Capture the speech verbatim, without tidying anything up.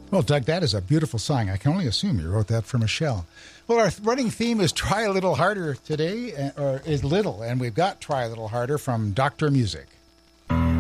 Well, Doug, that is a beautiful song. I can only assume you wrote that for Michelle. Well, our running theme is Try a Little Harder today, or is little, and we've got Try a Little Harder from Doctor Music.